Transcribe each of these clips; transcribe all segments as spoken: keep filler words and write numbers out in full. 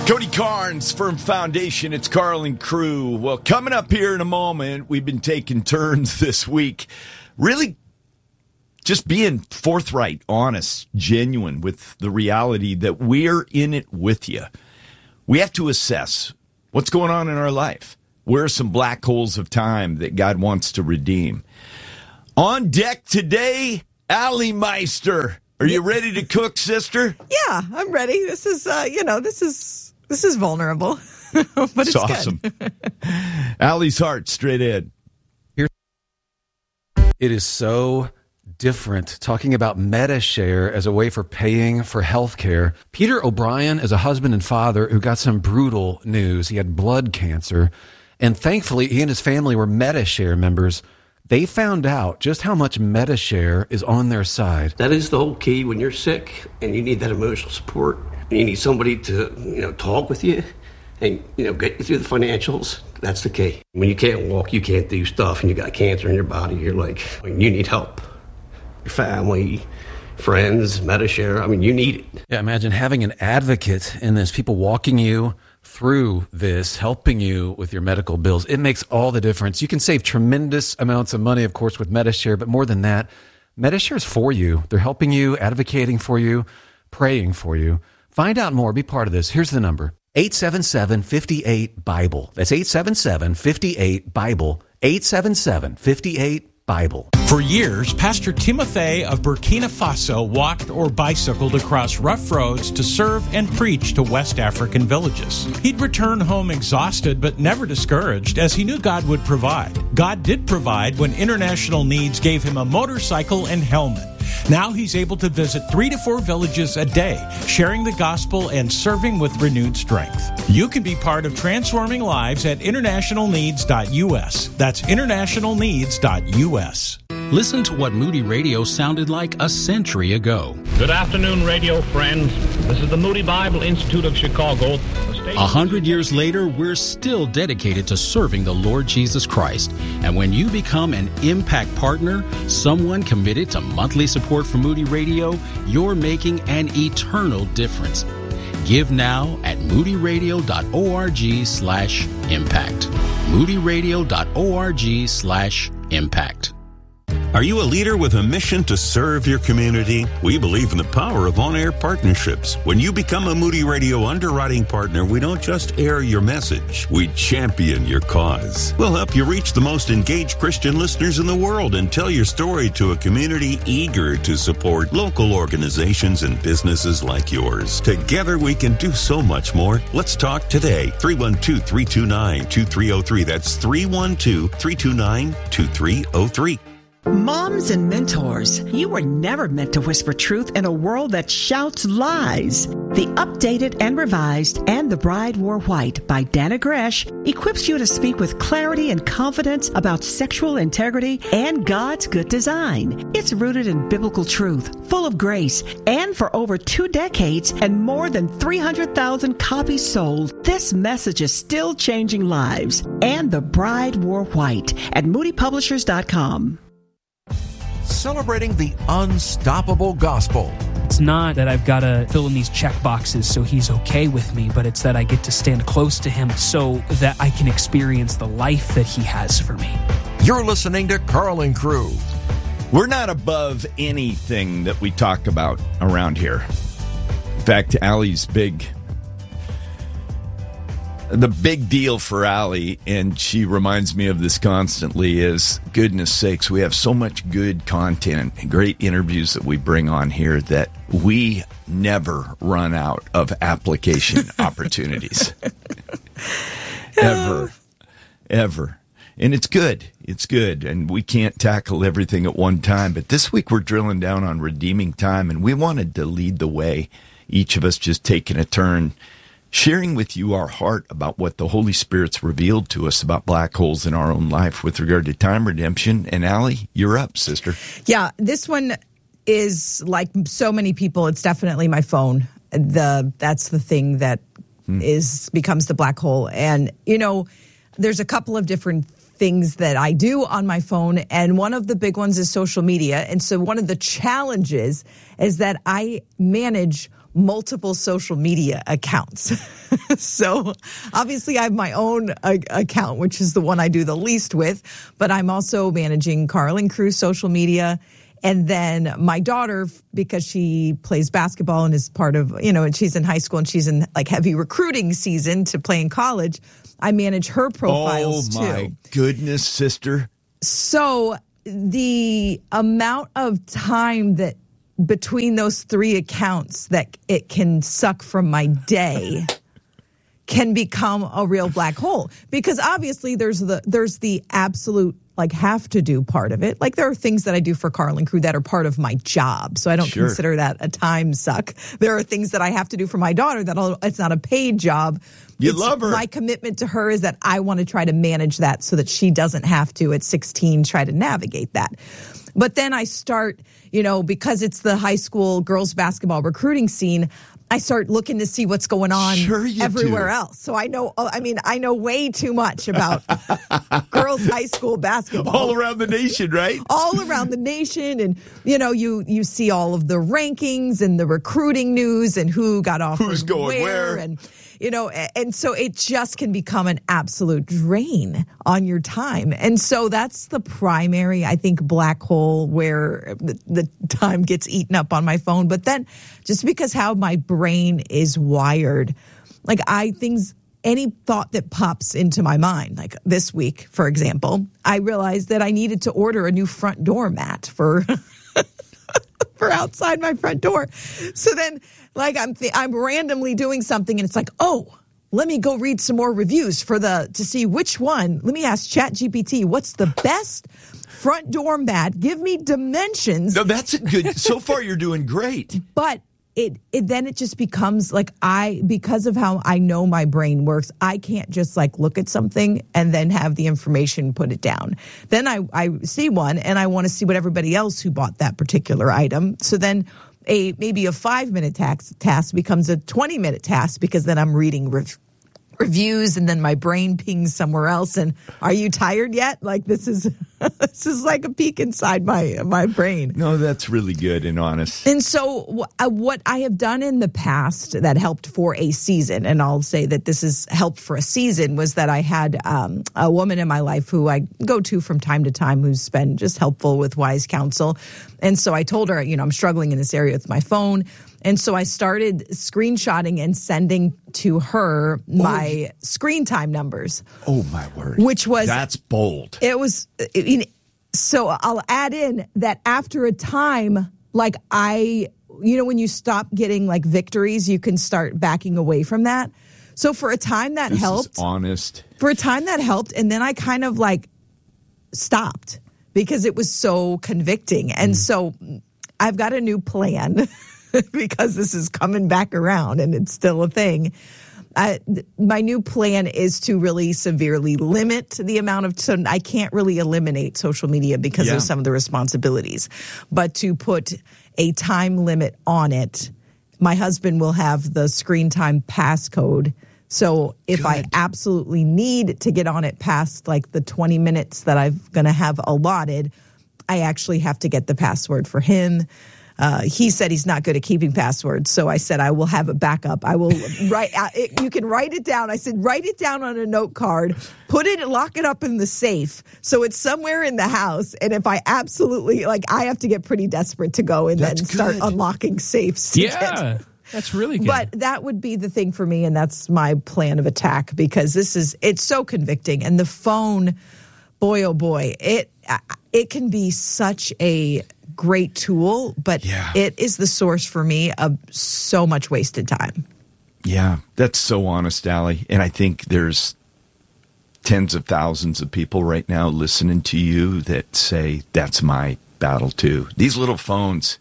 Cody Carnes, Firm Foundation. It's Carl and Crew. Well, coming up here in a moment, we've been taking turns this week, really just being forthright, honest, genuine with the reality that we're in it with you. We have to assess what's going on in our life. Where are some black holes of time that God wants to redeem? On deck today, Allie Meister. Are you ready to cook, sister? Yeah, I'm ready. This is, uh, you know, this is this is vulnerable, but it's, it's awesome. Good. Allie's heart, straight in. It is so different talking about MediShare as a way for paying for health care. Peter O'Brien is a husband and father who got some brutal news. He had blood cancer, and thankfully he and his family were MediShare members. They found out just how much MediShare is on their side. That is the whole key when you're sick and you need that emotional support. You need somebody to, you know, talk with you and, you know, get you through the financials. That's the key. When you can't walk, you can't do stuff, and you got cancer in your body, you're like, you need help. Your family, friends, MediShare, I mean, you need it. Yeah, imagine having an advocate in this, people walking you through this, helping you with your medical bills. It makes all the difference. You can save tremendous amounts of money, of course, with MediShare, but more than that, MediShare is for you. They're helping you, advocating for you, praying for you. Find out more. Be part of this. Here's the number. eight seven seven, five eight, BIBLE. That's eight seven seven, five eight, BIBLE. eight seven seven, five eight, BIBLE. For years, Pastor Timothy of Burkina Faso walked or bicycled across rough roads to serve and preach to West African villages. He'd return home exhausted but never discouraged, as he knew God would provide. God did provide when International Needs gave him a motorcycle and helmet. Now he's able to visit three to four villages a day, sharing the gospel and serving with renewed strength. You can be part of transforming lives at international needs dot U S. That's international needs dot U S. Listen to what Moody Radio sounded like a century ago. Good afternoon, radio friends. This is the Moody Bible Institute of Chicago. A hundred years later, we're still dedicated to serving the Lord Jesus Christ. And when you become an Impact Partner, someone committed to monthly support for Moody Radio, you're making an eternal difference. Give now at moodyradio.org slash impact. moodyradio.org slash impact. Are you a leader with a mission to serve your community? We believe in the power of on-air partnerships. When you become a Moody Radio underwriting partner, we don't just air your message, we champion your cause. We'll help you reach the most engaged Christian listeners in the world and tell your story to a community eager to support local organizations and businesses like yours. Together we can do so much more. Let's talk today. three one two, three two nine, two three zero three. That's three one two, three two nine, two three zero three. Moms and mentors, you were never meant to whisper truth in a world that shouts lies. The updated and revised And the Bride Wore White by Dana Gresh equips you to speak with clarity and confidence about sexual integrity and God's good design. It's rooted in biblical truth, full of grace, and for over two decades and more than three hundred thousand copies sold, this message is still changing lives. And the Bride Wore White at moody publishers dot com. Celebrating the unstoppable gospel. It's not that I've got to fill in these check boxes so he's okay with me, but it's that I get to stand close to him so that I can experience the life that he has for me. You're listening to Carl and Crew. We're not above anything that we talk about around here. In fact, Allie's big... The big deal for Allie, and she reminds me of this constantly, is, goodness sakes, we have so much good content and great interviews that we bring on here that we never run out of application opportunities. Ever. Ever. And it's good. It's good. And we can't tackle everything at one time. But this week we're drilling down on redeeming time, and we wanted to lead the way, each of us just taking a turn, sharing with you our heart about what the Holy Spirit's revealed to us about black holes in our own life with regard to time redemption. And Allie, you're up, sister. Yeah, this one is like so many people. It's definitely my phone. The that's the thing that hmm. is becomes the black hole. And, you know, there's a couple of different things that I do on my phone, and one of the big ones is social media. And so one of the challenges is that I manage multiple social media accounts. So obviously I have my own uh, account, which is the one I do the least with, but I'm also managing Carl and Crew social media. And then my daughter, because she plays basketball and is part of, you know, and she's in high school and she's in like heavy recruiting season to play in college, I manage her profiles too. Oh my goodness, sister. So the amount of time that between those three accounts that it can suck from my day can become a real black hole, because obviously there's the there's the absolute like have to do part of it. Like there are things that I do for Carl and Crew that are part of my job. So I don't Sure. consider that a time suck. There are things that I have to do for my daughter that I'll, it's not a paid job. You It's- love her. My commitment to her is that I want to try to manage that so that she doesn't have to at sixteen try to navigate that. But then I start, you know, because it's the high school girls basketball recruiting scene, I start looking to see what's going on Sure you everywhere do. else. So I know, I mean, I know way too much about girls high school basketball. All around the nation, right? All around the nation. And, you know, you, you see all of the rankings and the recruiting news and who got offered Who's going where. And, you know, a- and so it just can become an absolute drain on your time. And so that's the primary, I think, black hole where the, the time gets eaten up on my phone. But then just because how my brain is wired, like I things, any thought that pops into my mind, like this week, for example, I realized that I needed to order a new front door mat for for outside my front door. So then, like I'm th- I'm randomly doing something, and it's like, oh, let me go read some more reviews for the to see which one. Let me ask ChatGPT, what's the best front door mat? Give me dimensions. No, that's a good. So far, you're doing great. But it, it then it just becomes like I, because of how I know my brain works, I can't just like look at something and then have the information put it down. Then I, I see one and I want to see what everybody else who bought that particular item. So then a maybe a five minute task, task becomes a twenty minute task, because then I'm reading rev- reviews and then my brain pings somewhere else. And are you tired yet? Like this is this is like a peek inside my my brain. No, that's really good and honest. And so uh, what I have done in the past that helped for a season, and I'll say that this has helped for a season, was that I had um, a woman in my life who I go to from time to time who's been just helpful with wise counsel. And so I told her, you know, I'm struggling in this area with my phone. And so I started screenshotting and sending to her my oh. screen time numbers. Oh, my word. Which was... That's bold. It was... It, so I'll add in that after a time, like I... You know, when you stop getting like victories, you can start backing away from that. So for a time that this helped. Is honest. For a time that helped. And then I kind of like stopped because it was so convicting. And mm. so I've got a new plan. Because this is coming back around and it's still a thing. I, my new plan is to really severely limit the amount of, so I can't really eliminate social media because yeah. of some of the responsibilities, but to put a time limit on it. My husband will have the screen time passcode. So if Good. I absolutely need to get on it past like the twenty minutes that I'm going to have allotted, I actually have to get the password for him. Uh, he said he's not good at keeping passwords, so I said I will have a backup. I will write. It, you can write it down. I said write it down on a note card, put it, lock it up in the safe, so it's somewhere in the house. And if I absolutely like, I have to get pretty desperate to go and That's then start good. unlocking safes. To Yeah, get. That's really good. But that would be the thing for me, and that's my plan of attack, because this is it's so convicting, and the phone, boy oh boy, it it can be such a great tool, but yeah. it is the source for me of so much wasted time. Yeah, that's so honest, Allie. And I think there's tens of thousands of people right now listening to you that say, that's my battle too. These little phones,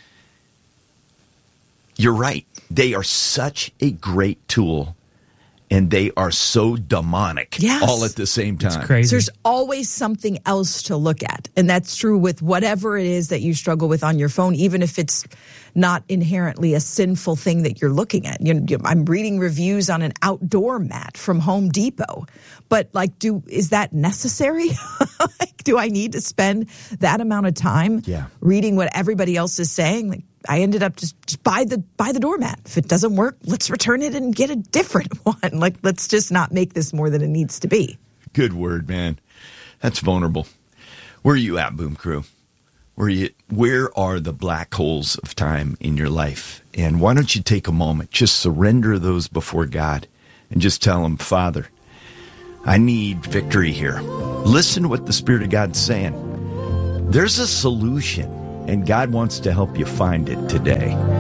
you're right. They are such a great tool. And they are so demonic yes. all at the same time. It's crazy. There's always something else to look at. And that's true with whatever it is that you struggle with on your phone, even if it's not inherently a sinful thing that you're looking at. You know, I'm reading reviews on an outdoor mat from Home Depot, but like, do is that necessary? Like, do I need to spend that amount of time yeah. reading what everybody else is saying? Like, I ended up just, just buy the buy the doormat. If it doesn't work, let's return it and get a different one. Like, let's just not make this more than it needs to be. Good word, man. That's vulnerable. Where are you at, Boom Crew? Where are you, where are the black holes of time in your life? And why don't you take a moment, just surrender those before God and just tell him, Father, I need victory here. Listen to what the Spirit of God's saying. There's a solution, and God wants to help you find it today.